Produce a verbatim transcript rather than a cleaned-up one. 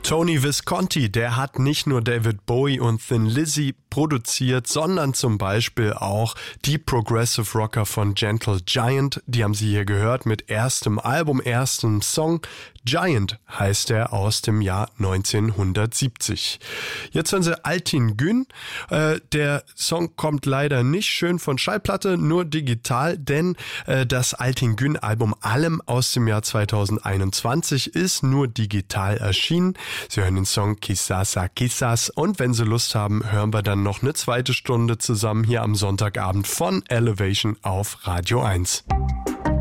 Tony Visconti, der hat nicht nur David Bowie und Thin Lizzy produziert, sondern zum Beispiel auch die Progressive Rocker von Gentle Giant. Die haben Sie hier gehört mit erstem Album, erstem Song. Giant heißt er, aus dem Jahr neunzehnhundertsiebzig. Jetzt hören Sie Altin Gün. Äh, der Song kommt leider nicht schön von Schallplatte, nur digital, denn äh, das Altin Gün Album Allem aus dem Jahr zweitausendeinundzwanzig ist nur digital erschienen. Sie hören den Song Kisasa Kisas und wenn Sie Lust haben, hören wir dann noch eine zweite Stunde zusammen hier am Sonntagabend von Elevation auf Radio eins.